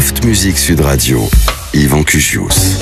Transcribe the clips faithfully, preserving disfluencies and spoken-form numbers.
Loft Music Sud Radio, Yvan Cugius.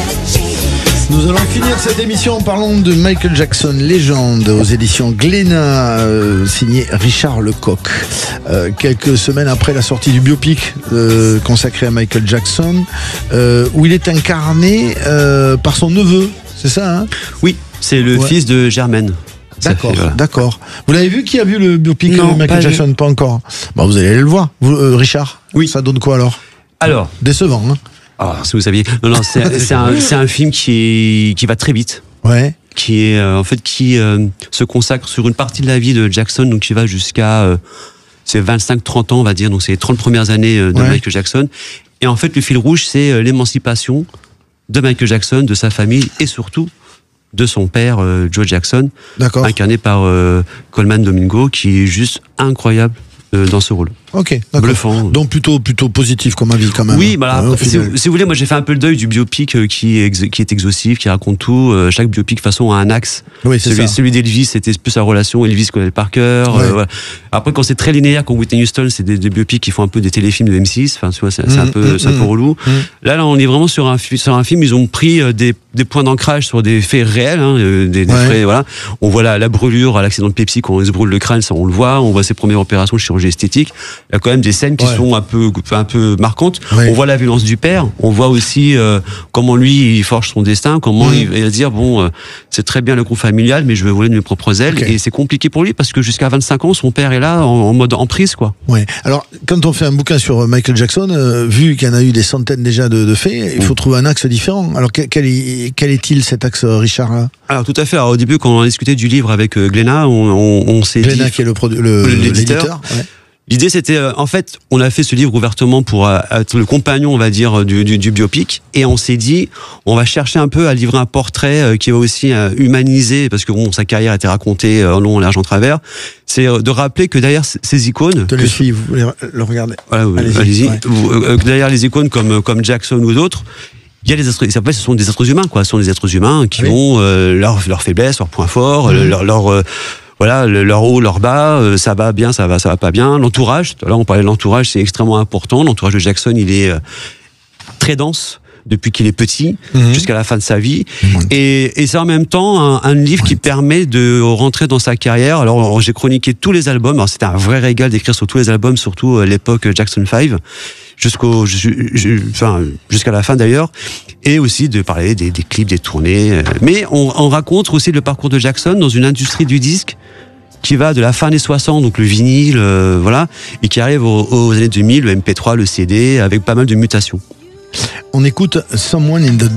Nous allons finir cette émission en parlant de Michael Jackson, légende, aux éditions Glénat, euh, signé Richard Lecoq. Euh, quelques semaines après la sortie du biopic euh, consacré à Michael Jackson, euh, où il est incarné euh, par son neveu, c'est ça, hein? Oui, c'est le Ouais. fils de Germaine. D'accord, fait, voilà. d'accord. Vous l'avez vu? Qui a vu le biopic Non, de Michael pas Jackson? vu. Pas encore. Bon, vous allez aller le voir. Vous, euh, Richard? Oui. Ça donne quoi alors? Alors, Décevant, hein? oh, si vous saviez, non, non, c'est, c'est, un, c'est un film qui est, qui va très vite. Ouais. Qui est euh, en fait qui euh, se consacre sur une partie de la vie de Jackson, donc qui va jusqu'à euh, c'est vingt-cinq trente ans, on va dire, donc c'est les trente premières années euh, de Ouais. Michael Jackson. Et en fait, le fil rouge, c'est euh, l'émancipation de Michael Jackson, de sa famille et surtout de son père euh, Joe Jackson, D'accord. incarné par euh, Coleman Domingo, qui est juste incroyable euh, dans ce rôle. Ok, d'accord. Bluffant. Donc plutôt, plutôt positif comme avis quand même. Oui, bah, Ouais, au après, si, final. si vous voulez, moi j'ai fait un peu le deuil du biopic euh, qui, est ex- qui est exhaustif, qui raconte tout. Euh, chaque biopic, de toute façon, a un axe. Oui, c'est Celui, ça. celui d'Elvis, c'était plus sa relation Elvis-Colonel Parker. euh, Ouais. voilà. Après, quand c'est très linéaire, comme Whitney Houston, c'est des, des biopics qui font un peu des téléfilms de M six. Enfin, tu vois, c'est, c'est un Mmh, peu, mmh, c'est un peu mmh. relou. Mmh. Là, là, on est vraiment sur un, fi- sur un film. Ils ont pris euh, des, des points d'ancrage sur des faits réels, hein, euh, des, des Ouais. faits, voilà. On voit la, la brûlure à l'accident de Pepsi quand on se brûle le crâne, ça on le voit. On voit ses premières opérations de chirurgie esthétique. Il y a quand même des scènes qui Ouais. sont un peu, un peu marquantes. Ouais. On voit la violence du père. On voit aussi euh, comment lui il forge son destin, comment Mmh. il va dire bon, euh, c'est très bien le groupe familial, mais je veux voler de mes propres ailes. Ok. Et c'est compliqué pour lui parce que jusqu'à vingt-cinq ans, son père est là en, en mode emprise, quoi. Ouais. Alors, quand on fait un bouquin sur Michael Jackson, euh, vu qu'il y en a eu des centaines déjà de, de faits, il faut trouver un axe différent. Alors, quel, quel est, quel est-il cet axe, Richard là? Alors tout à fait. Alors, au début, quand on a discuté du livre avec euh, Glénat, on, on, on s'est Glénat, dit. qui est le, produ- le L'éditeur. l'éditeur. Ouais. L'idée, c'était, euh, en fait, on a fait ce livre ouvertement pour euh, être le compagnon, on va dire, du, du, du biopic, et on s'est dit, on va chercher un peu à livrer un portrait euh, qui va aussi euh, humaniser, parce que bon, sa carrière a été racontée euh, en long, en large, en travers. C'est euh, de rappeler que derrière c- ces icônes, Te que- le suis, vous voulez le regarder. voilà, euh, Allez-y, allez-y, ouais. Vous, euh, que derrière les icônes comme comme Jackson ou d'autres, il y a des êtres, en fait, ce sont des êtres humains, quoi. Ce sont des êtres humains qui Oui. ont euh, leurs leurs faiblesses, leurs points forts, Mhm. leur leur euh, voilà, le- leur haut, leur bas, euh, ça va bien, ça va, ça va pas bien. L'entourage, là on parlait de l'entourage, c'est extrêmement important. L'entourage de Jackson, il est euh, très dense depuis qu'il est petit Mhm. jusqu'à la fin de sa vie. Mhm. Et, et c'est en même temps un, un livre qui permet de rentrer dans sa carrière. Alors j'ai chroniqué tous les albums. Alors c'était un vrai régal d'écrire sur tous les albums, surtout euh, l'époque Jackson cinq, jusqu'au, ju- ju- enfin jusqu'à la fin d'ailleurs, et aussi de parler des, des clips, des tournées. euh. Mais on, on raconte aussi le parcours de Jackson dans une industrie du disque qui va de la fin des soixante, donc le vinyle, euh, voilà, et qui arrive aux, aux années deux mille, le M P trois, le C D, avec pas mal de mutations. On écoute Someone in the